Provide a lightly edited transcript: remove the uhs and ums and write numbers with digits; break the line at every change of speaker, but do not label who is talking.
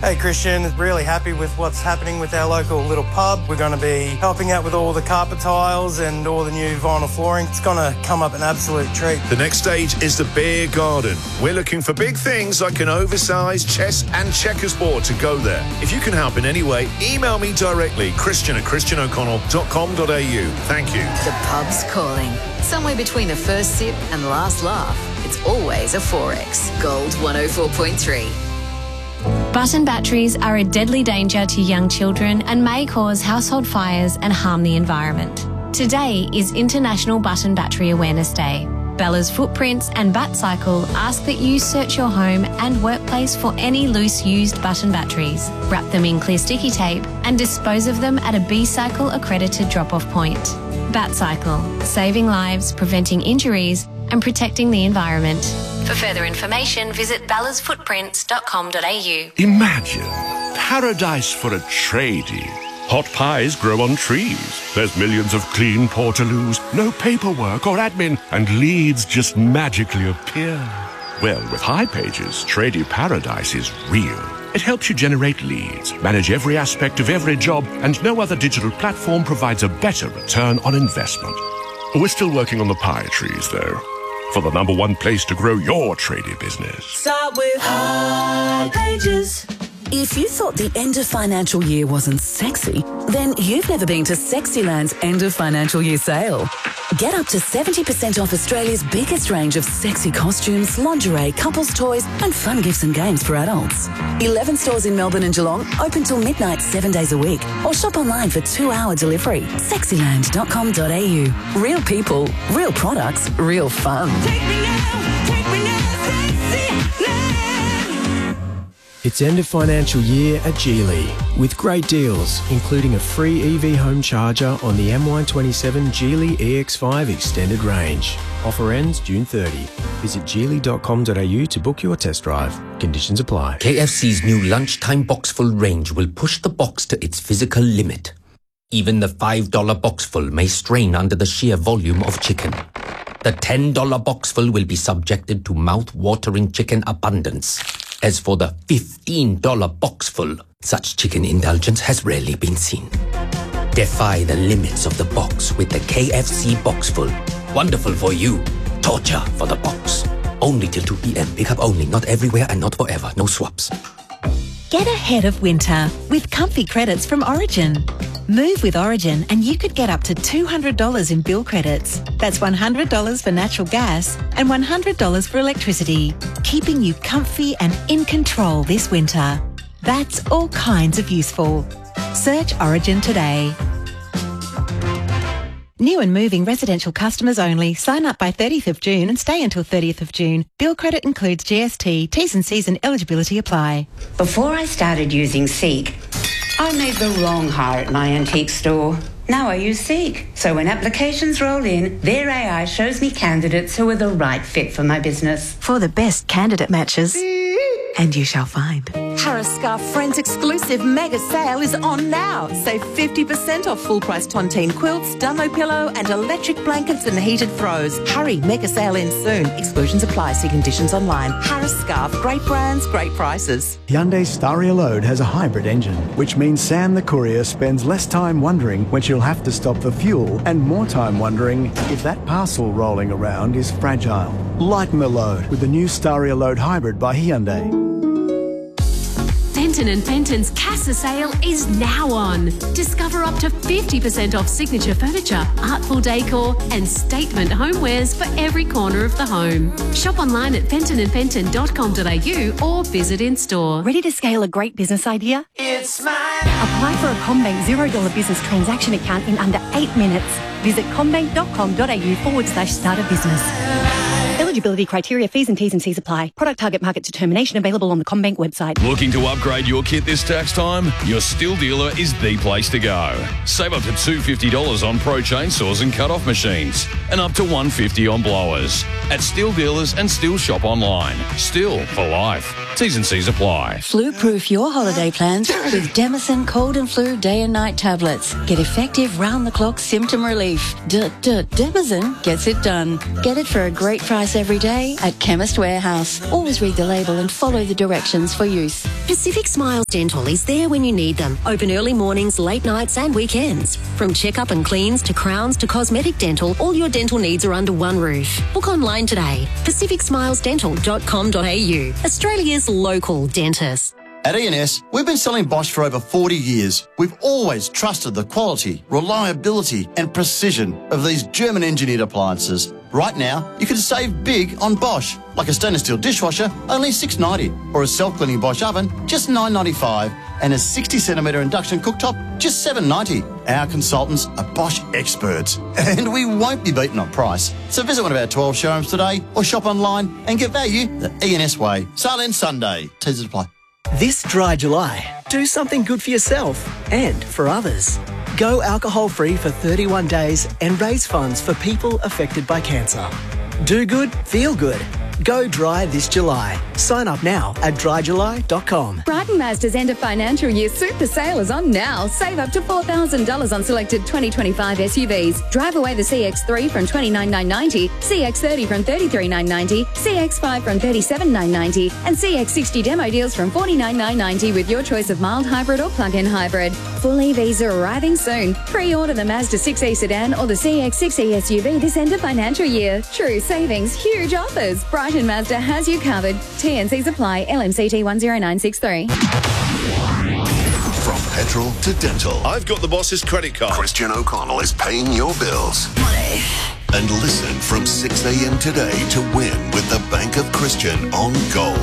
Hey Christian, really happy with what's happening with our local little pub. We're going to be helping out with all the carpet tiles and all the new vinyl flooring. It's going to come up an absolute treat.
The next stage is the beer garden. We're looking for big things like an oversized chess and checkers board to go there. If you can help in any way, email me directly, christian@christianoconnell.com.au. Thank you.
The pub's calling. Somewhere between the first sip and last laugh, it's always a 4X. Gold 104.3.
Button batteries are a deadly danger to young children and may cause household fires and harm the environment. Today is International Button Battery Awareness Day. Bella's Footprints and BatCycle ask that you search your home and workplace for any loose used button batteries, wrap them in clear sticky tape and dispose of them at a B-Cycle accredited drop-off point. BatCycle, saving lives, preventing injuries and protecting the environment. For further information, visit bellasfootprints.com.au.
Imagine paradise for a tradie. Hot pies grow on trees. There's millions of clean portaloos, no paperwork or admin, and leads just magically appear. Well, with High Pages, Tradie Paradise is real. It helps you generate leads, manage every aspect of every job, and no other digital platform provides a better return on investment. We're still working on the pie trees, though, for the number one place to grow your tradie business.
Start with High Pages. If you thought the end of financial year wasn't sexy, then you've never been to Sexyland's end of financial year sale. Get up to 70% off Australia's biggest range of sexy costumes, lingerie, couples toys and fun gifts and games for adults. 11 stores in Melbourne and Geelong, open till midnight 7 days a week, or shop online for 2-hour delivery. Sexyland.com.au. Real people, real products, real fun.
Take me now, Sexyland.
It's end of financial year at Geely with great deals, including a free EV home charger on the MY27 Geely EX5 extended range. Offer ends June 30. Visit geely.com.au to book your test drive. Conditions apply.
KFC's new lunchtime boxful range will push the box to its physical limit. Even the $5 boxful may strain under the sheer volume of chicken. The $10 boxful will be subjected to mouth-watering chicken abundance. As for the $15 boxful, such chicken indulgence has rarely been seen. Defy the limits of the box with the KFC Boxful. Wonderful for you. Torture for the box. Only till 2 p.m. Pick up only, not everywhere and not forever. No swaps.
Get ahead of winter with comfy credits from Origin. Move with Origin and you could get up to $200 in bill credits. That's $100 for natural gas and $100 for electricity, keeping you comfy and in control this winter. That's all kinds of useful. Search Origin today. New and moving residential customers only. Sign up by 30th of June and stay until 30th of June. Bill credit includes GST. T's and C's and eligibility apply.
Before I started using Seek, I made the wrong hire at my antique store. Now I use Seek. So when applications roll in, their AI shows me candidates who are the right fit for my business.
For the best candidate matches. And you shall find.
Harris Scarf Friends exclusive mega sale is on now. Save 50% off full price tontine quilts, Dumbo pillow and electric blankets and heated throws. Hurry, mega sale ends soon. Exclusions apply. See conditions online. Harris Scarf, great brands, great prices.
Hyundai Staria Load has a hybrid engine, which means Sam the courier spends less time wondering when she'll have to stop for fuel and more time wondering if that parcel rolling around is fragile. Lighten the load with the new Staria Load Hybrid by Hyundai.
Fenton & Fenton's Casa sale is now on. Discover up to 50% off signature furniture, artful decor and statement homewares for every corner of the home. Shop online at fentonandfenton.com.au or visit in store.
Ready to scale a great business idea?
It's mine.
Apply for a CommBank $0 business transaction account in under 8 minutes. Visit commbank.com.au/start a business. Eligibility criteria, fees and T's and C's apply. Product target market determination available on the CommBank website.
Looking to upgrade your kit this tax time? Your Stihl dealer is the place to go. Save up to $250 on pro chainsaws and cut-off machines and up to $150 on blowers. At Stihl dealers and Stihl shop online. Stihl for life. T's and C's apply.
Flu-proof your holiday plans with Demison Cold and Flu Day and Night tablets. Get effective round-the-clock symptom relief. Demison gets it done. Get it for a great price every day at Chemist Warehouse. Always read the label and follow the directions for use.
Pacific Smiles Dental is there when you need them. Open early mornings, late nights and weekends. From checkup and cleans to crowns to cosmetic dental, all your dental needs are under one roof. Book online today. pacificsmilesdental.com.au. Australia's local dentist.
At E&S, we've been selling Bosch for over 40 years. We've always trusted the quality, reliability and precision of these German-engineered appliances. Right now, you can save big on Bosch, like a stainless steel dishwasher, only $6.90, or a self-cleaning Bosch oven, just $9.95, and a 60cm induction cooktop, just $7.90. Our consultants are Bosch experts, and we won't be beaten on price. So visit one of our 12 showrooms today, or shop online and get value the E&S way. Silent Sunday. T's apply.
This dry July, do something good for yourself and for others. Go alcohol-free for 31 days and raise funds for people affected by cancer. Do good, feel good. Go dry this July. Sign up now at dryjuly.com.
Brighton Mazda's end of financial year super sale is on now. Save up to $4,000 on selected 2025 SUVs. Drive away the CX-3 from $29,990, CX-30 from $33,990, CX-5 from $37,990, and CX-60 demo deals from $49,990 with your choice of mild hybrid or plug-in hybrid. Full EVs are arriving soon. Pre-order the Mazda 6e sedan or the CX-6e SUV this end of financial year. True savings, huge offers. Brighton Mazda has you covered. T&Cs apply. LMCT 10963.
From petrol to dental, I've got the boss's credit card. Christian O'Connell is paying your bills. Money. And listen from 6 a.m. today to win with the Bank of Christian on Gold.